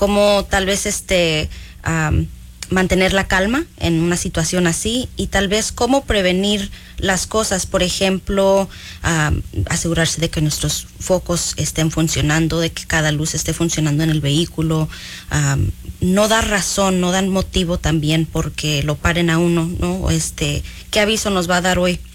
cómo tal vez mantener la calma en una situación así y tal vez cómo prevenir las cosas, por ejemplo, asegurarse de que nuestros focos estén funcionando, de que cada luz esté funcionando en el vehículo, no dar razón, no dan motivo también porque lo paren a uno, ¿no? ¿Qué aviso nos va a dar hoy?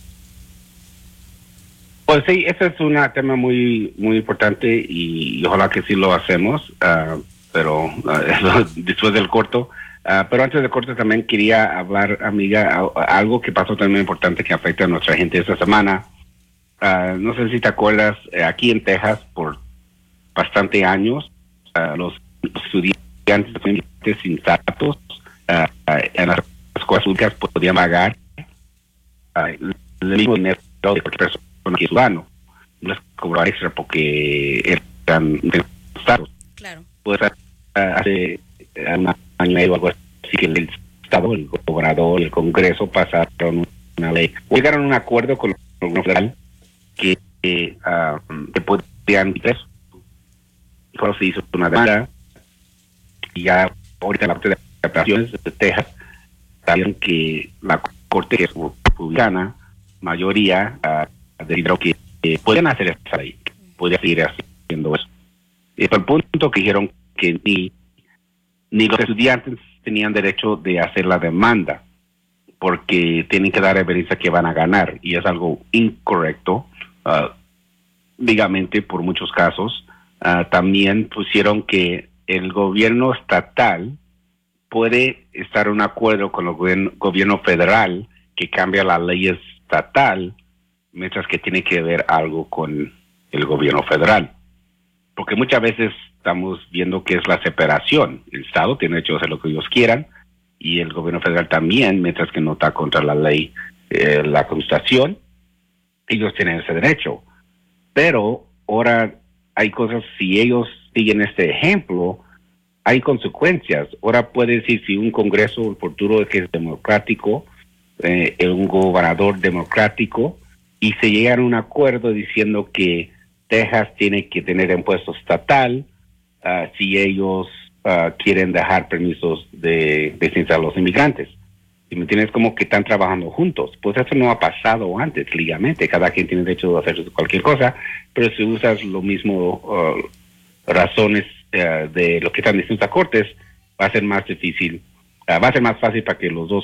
Pues sí, ese es un tema muy muy importante y ojalá que sí lo hacemos, pero después del corto. Pero antes del corte también quería hablar, amiga, algo que pasó también importante que afecta a nuestra gente esta semana. No sé si te acuerdas, aquí en Texas, por bastante años, los estudiantes insensatos en las escuelas públicas podían pagar el mismo dinero de cualquier persona que es ciudadano. No les cobraba extra porque eran insensatos. Claro. Pues hace un año y medio o algo así que el Estado, el gobernador, el Congreso pasaron una ley. Llegaron a un acuerdo con el gobierno federal que podían preso. Y cuando se hizo una demanda, y ya ahorita la Corte de Apelaciones de Texas sabieron que la Corte, que es republicana, mayoría decidió que podían hacer esa ley, podían seguir haciendo eso. Y fue el punto que dijeron que ni los estudiantes tenían derecho de hacer la demanda porque tienen que dar evidencia que van a ganar y es algo incorrecto, digamente por muchos casos. También pusieron que el gobierno estatal puede estar en un acuerdo con el gobierno federal que cambia la ley estatal, mientras que tiene que ver algo con el gobierno federal. Porque muchas veces estamos viendo que es la separación. El Estado tiene derecho a hacer lo que ellos quieran y el gobierno federal también, mientras que no está contra la ley, la Constitución, ellos tienen ese derecho. Pero ahora hay cosas, si ellos siguen este ejemplo, hay consecuencias. Ahora puede decir si un Congreso, el futuro que es democrático, un gobernador democrático, y se llega a un acuerdo diciendo que Texas tiene que tener impuesto estatal si ellos quieren dejar permisos de licencia a los inmigrantes. Si me entiendes, como que están trabajando juntos. Pues eso no ha pasado antes, legalmente. Cada quien tiene derecho a hacer cualquier cosa, pero si usas lo mismo razones de lo que están diciendo las cortes, va a ser más difícil. Va a ser más fácil para que los dos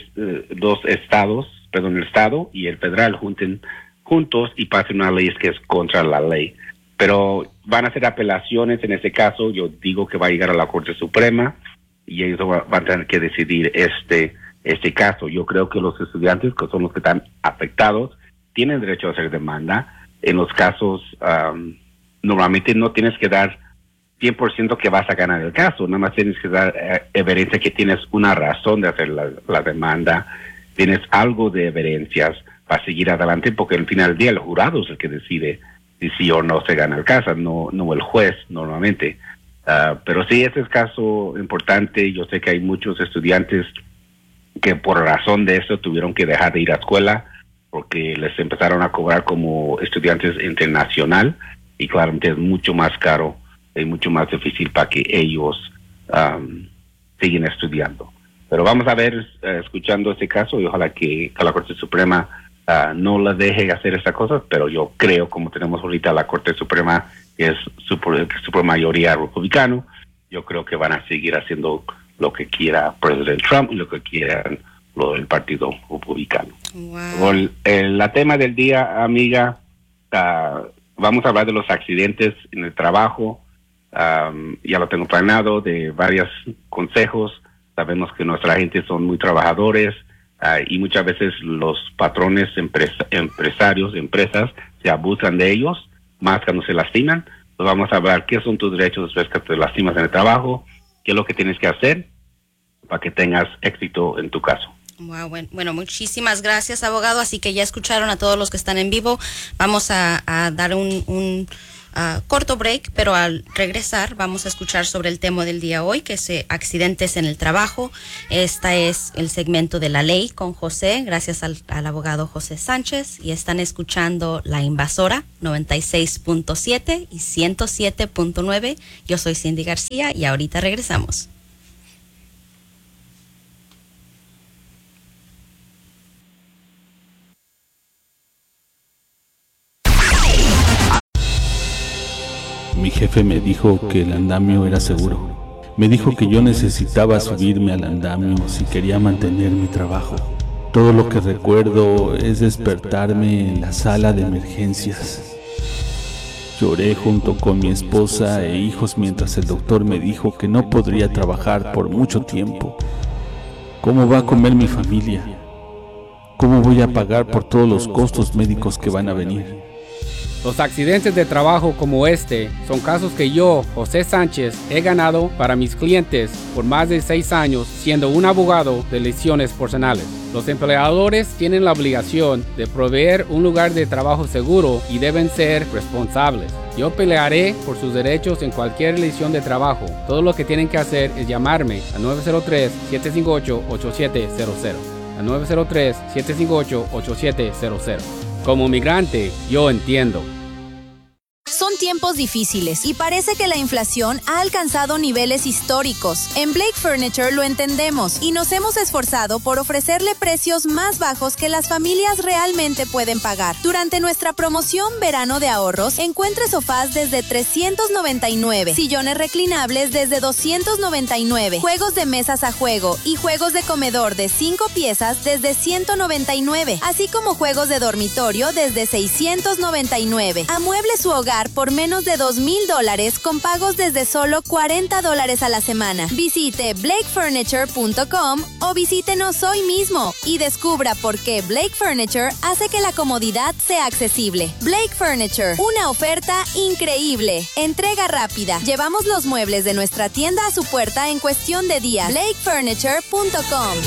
el Estado y el federal junten juntos y pasen una ley que es contra la ley. Pero van a hacer apelaciones en este caso. Yo digo que va a llegar a la Corte Suprema y ellos van a tener que decidir este caso. Yo creo que los estudiantes, que son los que están afectados, tienen derecho a hacer demanda. En los casos, normalmente no tienes que dar 100% que vas a ganar el caso, nada más tienes que dar evidencia que tienes una razón de hacer la demanda, tienes algo de evidencias para seguir adelante, porque al final del día el jurado es el que decide si sí o no se gana el caso, no el juez normalmente. Pero sí, este es caso importante. Yo sé que hay muchos estudiantes que por razón de eso tuvieron que dejar de ir a escuela porque les empezaron a cobrar como estudiantes internacional y claramente es mucho más caro y mucho más difícil para que ellos siguen estudiando. Pero vamos a ver, escuchando este caso, y ojalá que la Corte Suprema no la deje hacer esta cosa, pero yo creo, como tenemos ahorita la Corte Suprema, que es super mayoría republicano, yo creo que van a seguir haciendo lo que quiera President Trump y lo que quieran el Partido Republicano. Wow. La tema del día, amiga, vamos a hablar de los accidentes en el trabajo. Ya lo tengo planeado, de varios consejos. Sabemos que nuestra gente son muy trabajadores y muchas veces los patrones, empresarios, empresas, se abusan de ellos, más cuando se lastiman. Entonces vamos a hablar qué son tus derechos después que te lastimas en el trabajo, qué es lo que tienes que hacer para que tengas éxito en tu caso. Wow, bueno, muchísimas gracias, abogado. Así que ya escucharon a todos los que están en vivo. Vamos a dar un corto break, pero al regresar vamos a escuchar sobre el tema del día hoy, que es accidentes en el trabajo. Este es el segmento de La Ley con José, gracias al abogado José Sánchez, y están escuchando La Invasora 96.7 y 107.9. Yo soy Cindy García y ahorita regresamos. Mi jefe me dijo que el andamio era seguro. Me dijo que yo necesitaba subirme al andamio si quería mantener mi trabajo. Todo lo que recuerdo es despertarme en la sala de emergencias. Lloré junto con mi esposa e hijos mientras el doctor me dijo que no podría trabajar por mucho tiempo. ¿Cómo va a comer mi familia? ¿Cómo voy a pagar por todos los costos médicos que van a venir? Los accidentes de trabajo como este son casos que yo, José Sánchez, he ganado para mis clientes por más de 6 años siendo un abogado de lesiones personales. Los empleadores tienen la obligación de proveer un lugar de trabajo seguro y deben ser responsables. Yo pelearé por sus derechos en cualquier lesión de trabajo. Todo lo que tienen que hacer es llamarme a 903-758-8700. A 903-758-8700. Como migrante, yo entiendo. Son tiempos difíciles y parece que la inflación ha alcanzado niveles históricos. En Blake Furniture lo entendemos y nos hemos esforzado por ofrecerle precios más bajos que las familias realmente pueden pagar. Durante nuestra promoción Verano de Ahorros, encuentre sofás desde $399, sillones reclinables desde $299, juegos de mesas a juego y juegos de comedor de 5 piezas desde $199, así como juegos de dormitorio desde $699. Amueble su hogar por menos de $2,000 con pagos desde solo $40 a la semana. Visite blakefurniture.com o visítenos hoy mismo y descubra por qué Blake Furniture hace que la comodidad sea accesible. Blake Furniture, una oferta increíble. Entrega rápida. Llevamos los muebles de nuestra tienda a su puerta en cuestión de días. blakefurniture.com.